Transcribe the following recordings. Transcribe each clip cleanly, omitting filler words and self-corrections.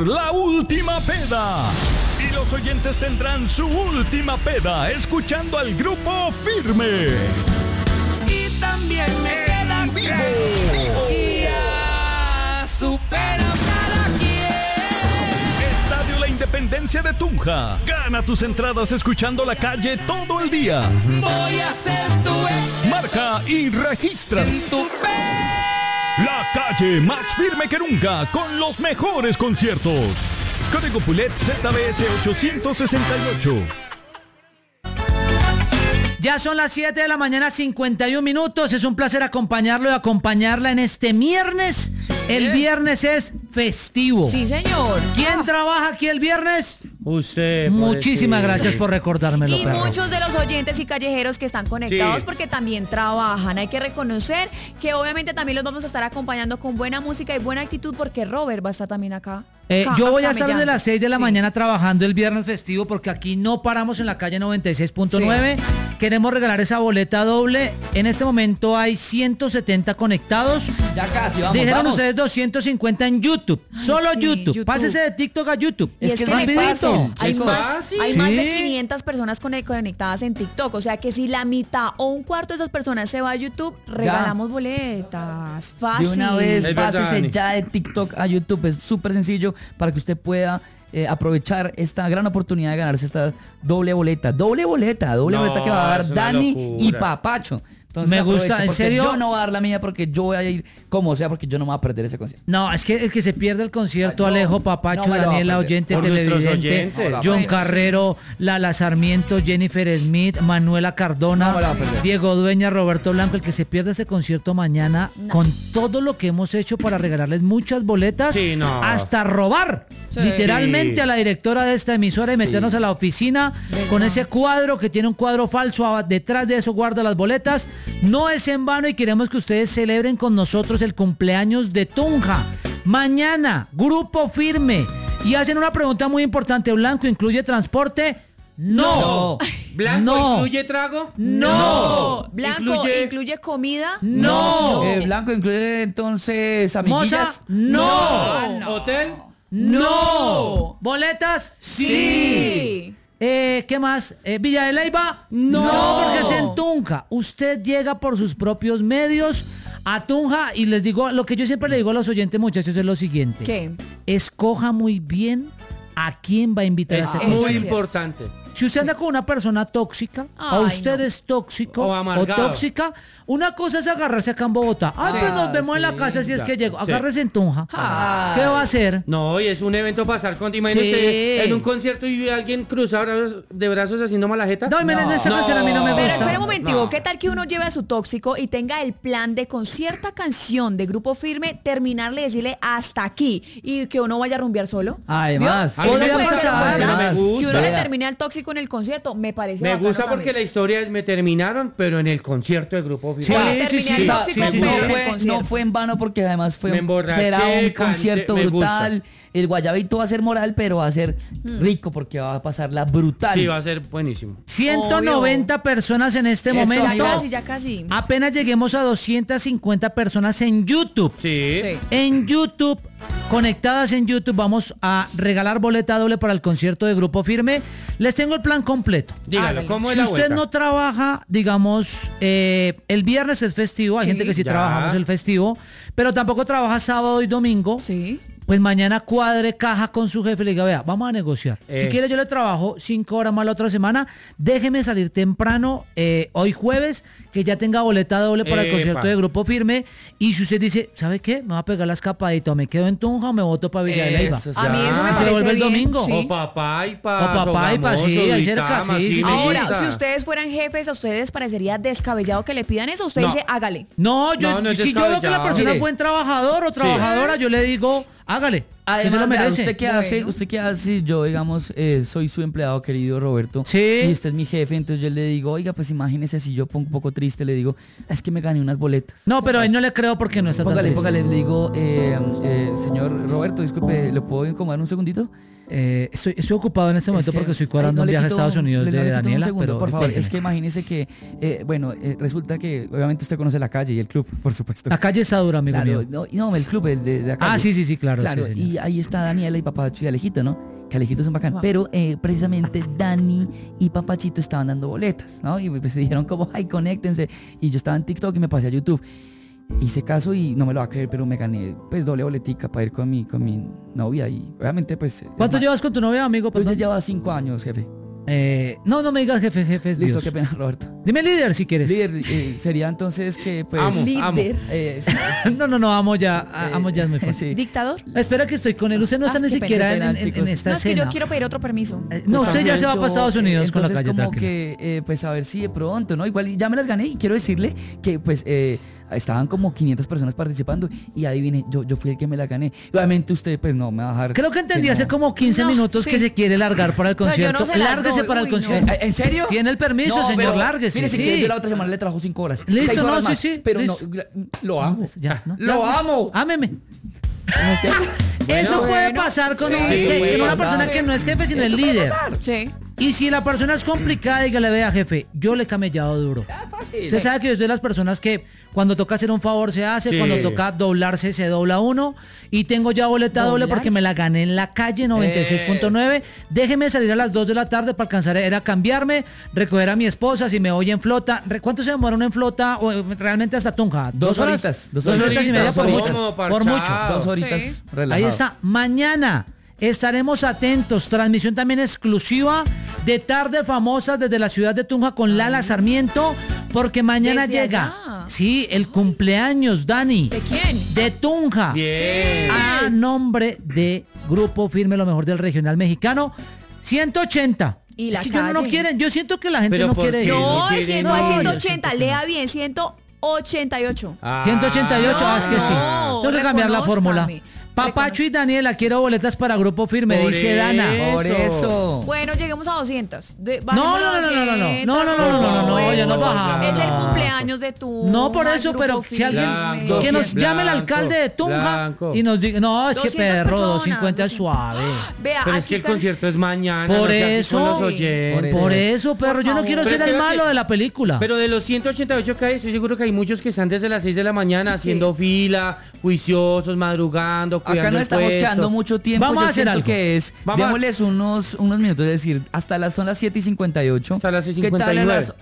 La Última Peda. Y los oyentes tendrán su última peda escuchando al Grupo Firme. Y también me queda vivo. Y ya supero cada quien. Estadio La Independencia de Tunja. Gana tus entradas escuchando La Calle todo el día. Voy a ser tu ex. Marca y registra. En tu La Calle más firme que nunca con los mejores conciertos. Código Pulet ZBS 868. Ya son las 7 de la mañana, 51 minutos. Es un placer acompañarlo y acompañarla en este viernes. El viernes es festivo. Sí, señor. ¿Quién trabaja aquí el viernes? Usted. Muchísimas gracias por recordármelo, Y perro. muchos de los oyentes y callejeros que están conectados porque también trabajan. Hay que reconocer que obviamente también los vamos a estar acompañando con buena música y buena actitud porque Robert va a estar también acá. Yo voy a estar desde las 6 de la Sí. mañana trabajando el viernes festivo porque aquí no paramos en la calle 96.9. Queremos regalar esa boleta doble. En este momento hay 170 conectados. Ya casi, vamos, Dijeron vamos. ustedes 250 en YouTube. Solo sí, YouTube. YouTube. Pásese de TikTok a YouTube. Y es que le rapidito. paso, hay Es más fácil. de Sí. 500 personas conectadas en TikTok. O sea que si la mitad o un cuarto de esas personas se va a YouTube, regalamos boletas. Fácil. De una vez, Es verdad, pásese Dani. ya de TikTok a YouTube. Es súper sencillo para que usted pueda aprovechar esta gran oportunidad de ganarse esta doble boleta. Doble boleta que va a dar es una Dani locura. y Papacho. Entonces Me gusta, aproveche, ¿en porque serio? Yo no voy a dar la mía porque yo voy a ir como sea, porque yo no me voy a perder ese concierto. No, es que el que se pierde el concierto, Ay, no, Alejo, Papacho, no me lo va a Daniela, perder. oyente, Por nuestros televidente, oyentes. John Bueno, Carrero, Lala Sarmiento, Jennifer Smith, Manuela Cardona, No me lo va a perder. Diego Dueña, Roberto Blanco, el que se pierde ese concierto mañana, con todo lo que hemos hecho para regalarles muchas boletas, Sí, no. hasta robar literalmente Sí. a la directora de esta emisora y meternos a la oficina con ese cuadro que tiene un cuadro falso, detrás de eso guarda las boletas. No es en vano y queremos que ustedes celebren con nosotros el cumpleaños de Tunja. Mañana, Grupo Firme. Y hacen una pregunta muy importante. ¿Blanco incluye transporte? No. ¿Blanco No. incluye trago? No. Blanco incluye comida. No. Blanco incluye entonces Moza, amiguillas. no. ¿Hotel? No. ¿Boletas? Sí. ¿Qué más? ¿Villa de Leyva? No, porque es en Tunja. Usted llega por sus propios medios a Tunja y les digo, lo que yo siempre le digo a los oyentes, muchachos, es lo siguiente. ¿Qué? Escoja muy bien a quién va a invitar a Es ese Eso muy concierto. es cierto. importante. Si usted anda con una persona tóxica, Ay, o usted no. es tóxico O o amargado. tóxica, una cosa es agarrarse acá en Bogotá. Ah, pues nos vemos en la casa si es que llego. Sí. Agárrese en Tunja. Ay. ¿Qué va a hacer? No, y es un evento pasar con... Imagínese Sí. usted en un concierto y alguien cruzado de brazos haciendo mala jeta. No, miren, esa canción a mí no me Pero gusta. espera un momentico, No. ¿qué tal que uno lleve a su tóxico y tenga el plan de con cierta canción de Grupo Firme terminarle y decirle hasta aquí y que uno vaya a rumbear solo? Además, A mí me Eso puede pasa, ser a mí bueno. no me gusta. Que uno le Vea. termine al tóxico en el concierto, me parece Me bacano gusta porque también. la historia me terminaron, pero en el concierto de Grupo Sí, Firme. Yo le terminé al sí, tóxico, sí, sí, pero sí. en el no concierto. fue en vano porque además Me emborraché, será un canté, concierto me gusta. brutal. El guayabito va a ser moral, pero va a ser rico porque va a pasarla brutal. Sí, va a ser buenísimo. 190 personas en este Eso, momento. Ya casi. Apenas lleguemos a 250 personas en YouTube. Sí. Sí. En YouTube, conectadas en YouTube, vamos a regalar boleta doble para el concierto de Grupo Firme. Les tengo el plan completo. Dígalo, Hágale. ¿cómo es Si la usted vuelta? no trabaja, digamos, el viernes es festivo, hay Sí. gente que sí Ya. trabajamos el festivo, pero tampoco trabaja sábado y domingo. Sí. Pues mañana cuadre caja con su jefe y le diga, vea, vamos a negociar. Si Eso. quiere yo le trabajo 5 horas más la otra semana, déjeme salir temprano hoy jueves, que ya tenga boleta doble para el Epa. concierto de Grupo Firme. Y si usted dice, ¿sabe qué? Me va a pegar la escapadita, o me quedo en Tunja o me voto para Villa de Leyva. Eso, A mí Ya. eso me Y se parece vuelve el bien, domingo. sí. O papá y pa. O papá y pa, sí, Sogamoso, ahí cerca, Duitama, sí, sí, me sí. Ahora, gusta. si ustedes fueran jefes, ¿a ustedes les parecería descabellado que le pidan eso? Usted No. dice, hágale. No, yo, No es si yo veo que la descabellado. persona Mire. es buen trabajador o trabajadora, yo le digo, hágale. Usted se lo Además, vea, merece. ¿usted qué hace? ¿Usted qué hace? Yo, digamos, soy su empleado, querido Roberto. Sí. Y usted es mi jefe, entonces yo le digo, oiga, pues imagínese si yo pongo un poco triste, le digo, es que me gané unas boletas. No, pero ahí no le creo porque no está tan triste. Póngale, le digo, señor Roberto, disculpe, ¿lo puedo incomodar un segundito? Estoy ocupado en este momento Es que- porque estoy cuadrando Ay, un le viaje a quito- Estados Unidos le de quito Daniela. un segundo, pero por favor. déjeme. Es que imagínese que, resulta que obviamente usted conoce la calle y el club, por supuesto. La calle está dura, amigo Claro, mío. no, el club, el de acá. Ah, sí, claro. Claro, sí, señor. y ahí está Daniela y Papachito y Alejito, ¿no? Que Alejito es un bacán. Pero precisamente Dani y Papachito estaban dando boletas, ¿no? Y pues se dijeron como, ay, conéctense. Y yo estaba en TikTok y me pasé a YouTube. Hice caso y no me lo va a creer, pero me gané pues doble boletica para ir con mi novia. Y obviamente pues... ¿Cuánto llevas con tu novia, amigo? Pues ya lleva 5 años, jefe. No me digas jefe, es Listo, Dios. qué pena, Roberto. Dime líder si quieres. Líder, sería entonces que pues... Amo. sí, No, amo ya es muy fácil. sí. ¿Dictador? Espera que estoy con él. Usted no está ni qué siquiera pena, en chicos. esta No, es que escena. yo quiero pedir otro permiso. No, usted ya se va para Estados Unidos con la entonces calle, como tranquilo. que, pues a ver si de pronto, ¿no? Igual ya me las gané y quiero decirle que pues estaban como 500 personas participando y adivine, yo fui el que me la gané. Y obviamente usted pues no me va a dejar... Creo que entendí no. hace como 15 No, minutos sí. que se quiere largar para el Pero yo concierto. no se la Lárguese doy, para el uy, no. concierto. ¿En serio? Tiene el permiso, señor, pero, lárguese, mire, si sí. quiere, yo la otra semana le trabajo 5 horas. Listo, 6 horas no, más, sí, pero listo. no, lo amo. Ya, ¿no? Lo amo. Ámeme. Bueno, Eso puede pasar con sí, con una puede persona pasar. que no es jefe, sino Eso el puede líder. pasar. Sí. Y si la persona es complicada, dígale, vea, jefe, yo le he camellado duro. Fácil. Usted sabe que yo soy de las personas que cuando toca hacer un favor se hace, Sí. cuando toca doblarse se dobla uno. Y tengo ya boleta doble porque me la gané en la calle 96.9. Déjeme salir a las 2 de la tarde para alcanzar a ir a cambiarme, recoger a mi esposa si me voy en flota. ¿Cuánto se demora uno en flota? O, realmente hasta Tunja. 2 horas. horitas. 2 horitas y media Dos por horitas. mucho. Como Por mucho. parchado. 2 horitas. Sí. Relajado. Ahí está. Mañana estaremos atentos. Transmisión también exclusiva de Tarde Famosas desde la ciudad de Tunja con Lala Sarmiento. Porque mañana Desde llega. allá. Sí, el cumpleaños, Dani. ¿De quién? De Tunja. Bien. A nombre de Grupo Firme, lo mejor del regional mexicano. 180. Y la es que yo no calle. quieren. Yo siento que la gente Pero no ¿por quiere qué? ir. No, quiere, es que no, no es yo 180, siento que lea bien, 188. 188, es que sí. No, Tengo que cambiar la fórmula. reconózcame. Papacho y Daniela, quiero boletas para Grupo Firme, Por dice Dana. Por eso. Bueno, lleguemos a 200. No, ya nos bajamos. Es el cumpleaños de tu. No, por eso, pero si alguien Blanco, que nos llame el blanco, alcalde de Tunja blanco. y nos diga, no, es que 200 perro, personas, 250 es suave. Vea, Pero es aquí que el está- concierto es mañana. Por no sea así eso, con los sí, oyentes. por Por eso, perro, Por yo no favor. quiero Pero ser el espérate. malo de la película. Pero de los 188 que hay, estoy seguro que hay muchos que están desde las 6 de la mañana haciendo fila, juiciosos, madrugando, cuidando Acá no el estamos puesto. quedando mucho tiempo. Vamos a yo hacer siento algo. que es. Vamos a- Démosles unos minutos, es decir, son las 7:58. Hasta las ¿Qué 6:59. tal a las-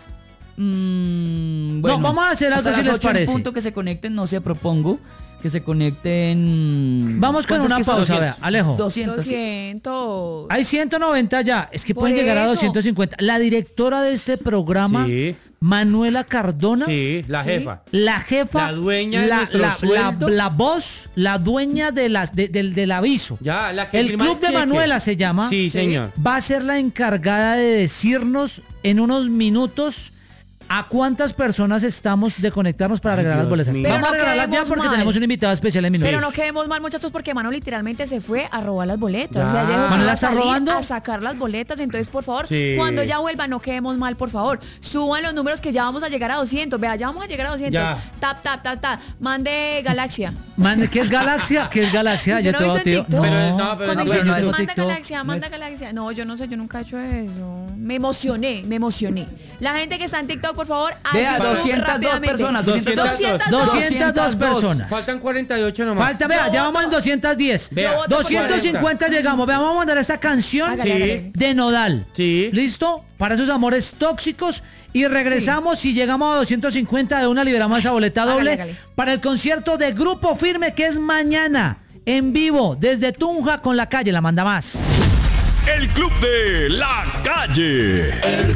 bueno, vamos a hacer algo hasta si las les 8 en parece. punto que se conecten, no sé, propongo que se conecten. Vamos con ¿Cuántos una que son? pausa, vea, Alejo. 200. sí. 200. Hay 190 ya, es que Por pueden llegar a eso. 250. La directora de este programa, Sí. Manuela Cardona, Sí, la Sí. jefa. la jefa, La dueña de nuestro sueldo. la voz, la dueña del aviso. Ya, la que El firma Club de cheque. Manuela se llama. Sí, señor. Va a ser la encargada de decirnos en unos minutos a cuántas personas estamos de conectarnos para Ay, regalar las Dios boletas. mío. Pero Vamos a no regalarlas ya quedemos porque mal. tenemos un invitado especial en minutos. Pero no quedemos mal, muchachos, porque Manu literalmente se fue a robar las boletas. Ya. O sea, ella dijo que ¿Manuela iba a está salir robando? a sacar las boletas. Entonces, por favor, Sí. cuando ya vuelva, no quedemos mal, por favor. Suban los números que ya vamos a llegar a 200. Vea, ya vamos a llegar a 200. Ya. Tap, tap, tap, tap. Mande Galaxia. ¿Qué es Galaxia? ¿Qué es Galaxia? ¿Usted Ya no te vio voy en tío. TikTok? Pero, No. no, pero Cuando no, dicen, yo no tengo manda TikTok. Galaxia, manda Galaxia. No, yo no sé, yo nunca he hecho eso. Me emocioné. La gente que está en TikTok, por favor, a Vea, YouTube 202 rápidamente. personas. 202 personas. Faltan 48 nomás. Falta, vea, ya vamos en 210. Vea, Yo voto por 250 llegamos. Vea, vamos a mandar esta canción Hágale, hágale. de Nodal. Sí. ¿Listo? Para esos amores tóxicos. Y regresamos. Si llegamos a 250 de una, liberamos esa boleta doble. Hágale, hágale. Para el concierto de Grupo Firme, que es mañana. En vivo, desde Tunja con La Calle. La manda más. El Club de la Calle.